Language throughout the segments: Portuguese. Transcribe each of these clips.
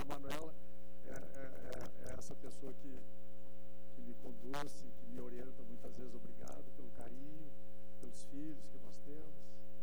a Manuela é essa pessoa que me conduz, que me orienta muitas vezes. Obrigado pelo carinho, pelos filhos que nós temos.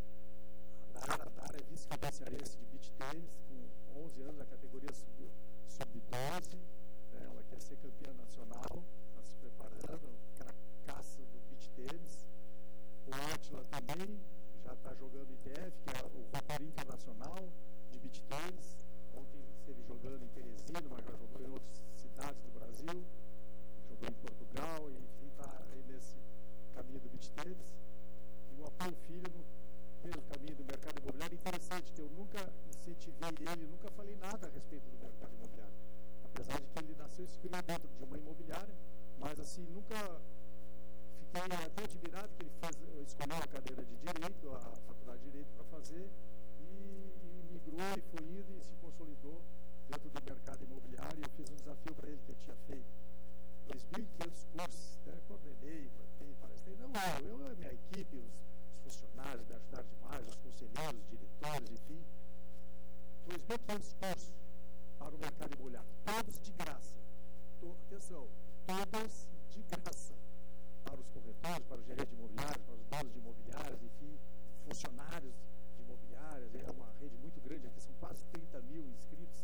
A Dara é vice-cabeçarense de beach tênis, com 11 anos na categoria sub-12. Ela quer ser campeã nacional, está se preparando, cracaça do beach tênis. O Átila também já está jogando ITF, que é o Rotary Internacional de beach tênis. Ontem esteve jogando em Teresina, mas já jogou em outras cidades do Brasil, jogou em Portugal, e enfim, está aí nesse caminho do beach tênis. E o Apoio Filho no mesmo caminho do mercado imobiliário. Interessante que eu nunca incentivei ele, nunca falei nada a respeito do mercado imobiliário, apesar de que ele nasceu e se criou dentro de uma imobiliária, mas assim, nunca fiquei até admirado que ele escolheu a cadeira de Direito, a faculdade de Direito para fazer, e migrou e foi indo e se consolidou dentro do mercado imobiliário. Eu fiz um desafio para ele, que eu tinha feito 2.500 cursos, até coordenei, parece, não, eu e a minha equipe, os funcionários me ajudaram demais, os conselheiros, os diretores, enfim, 2.500 cursos para o mercado imobiliário, todos de graça. Atenção, todos de graça, para os corretores, para os gerentes de imobiliários, para os donos de imobiliários, enfim, funcionários de imobiliárias. É uma rede muito grande aqui, são quase 30 mil inscritos.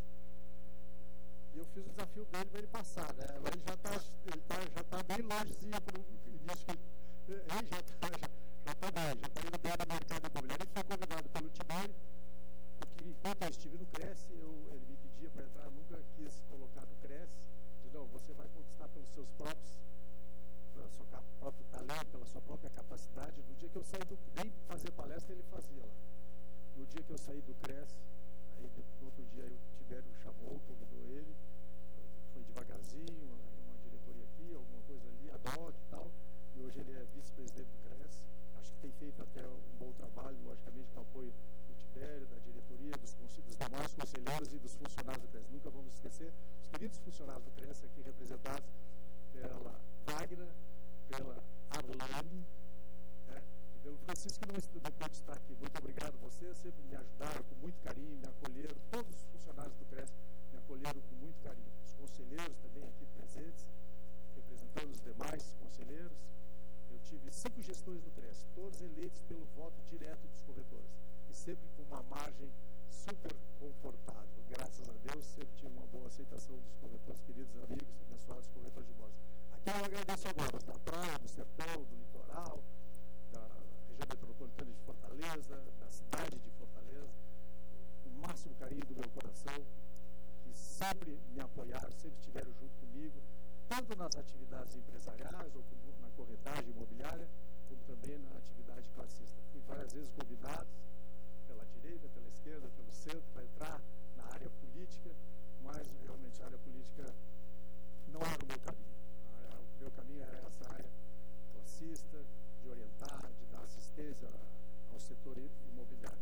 E eu fiz o desafio dele para ele passar, né? Agora ele já está bem longezinho para o início, ele já está indo bem no mercado imobiliário. Ele foi convidado pelo Tibério, porque enquanto eu estive no Cresce, ele me pedia para entrar, eu nunca quis colocar no Cresce. Disse, não, você vai conquistar pelos seus próprios, pelo seu próprio talento, pela sua própria capacidade. No dia que eu saí nem fazer palestra, ele fazia lá. No dia que eu saí do Cresce, aí no outro dia o Tibério chamou, convidou ele, foi devagarzinho, uma diretoria aqui, alguma coisa ali, a DOC e tal, e hoje ele é vice-presidente do Cresce. Acho que tem feito até um bom trabalho, logicamente, com o apoio do Tibério, da diretoria, dos demais conselheiros e dos funcionários do Cresce. Nunca vamos esquecer os queridos funcionários do Cresce aqui representados pela Wagner, pela Arlane, e pelo Francisco, que não pode estar aqui. Muito obrigado. Vocês sempre me ajudaram com muito carinho, me acolheram. Todos os funcionários do Cresce me acolheram com muito carinho. Os conselheiros também aqui presentes, representando os demais conselheiros. Eu tive 5 gestões no Cresce, todos eleitos pelo voto direto dos corretores, e sempre com uma margem super confortável. Graças a Deus, sempre tive uma boa aceitação dos corretores, queridos amigos, abençoados corretores de imóveis. Aqui eu agradeço agora da praia, do sertão, do litoral, da região metropolitana de Fortaleza, da cidade de Fortaleza, com o máximo carinho do meu coração, que sempre me apoiaram, sempre estiveram junto comigo, tanto nas atividades empresariais, ou na corretagem imobiliária, como também na atividade classista. Fui várias vezes convidado pela direita, pela esquerda, pelo centro, para entrar na área política, mas realmente a área política não era o meu caminho. O meu caminho era essa área classista, de orientar, de dar assistência ao setor imobiliário.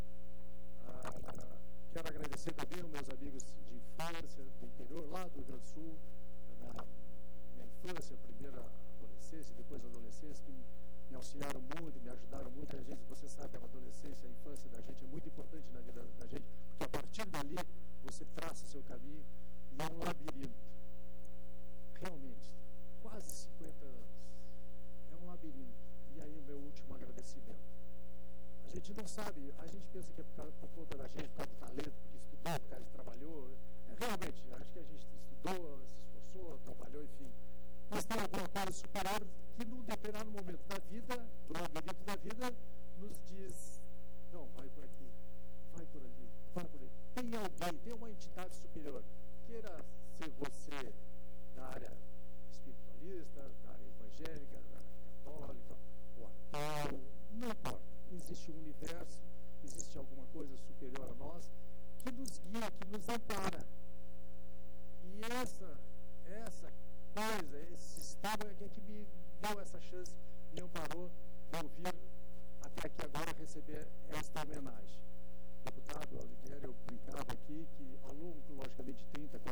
Quero agradecer também aos meus amigos de infância, do interior, lá do Rio Grande do Sul, na minha infância, primeira adolescência, depois adolescência, que me auxiliaram muito, me ajudaram muito. A gente, você sabe, a adolescência, a infância da gente é muito importante na vida da gente, porque a partir dali você traça o seu caminho, e é um labirinto. Realmente, quase 50 anos. É um labirinto. E aí o meu último agradecimento. A gente não sabe, a gente pensa que é por conta da gente, por causa do talento, porque estudou, porque a gente trabalhou. Realmente, acho que a gente estudou, se esforçou, trabalhou, enfim. Mas tem alguma coisa superior que num determinado momento da vida, do labirinto da vida, nos diz, não, vai por aqui, vai por ali, vai por ali. Tem alguém, tem uma entidade superior, queira ser você da área espiritualista, da área evangélica, da área católica, ou ateu, não importa. Existe um universo, existe alguma coisa superior a nós, que nos guia, que nos ampara. E essa coisa, esse sistema é que me deu essa chance, me amparou de eu vir até aqui agora receber esta homenagem. Deputado Alighieri, eu brincava aqui que ao longo, logicamente, de 30,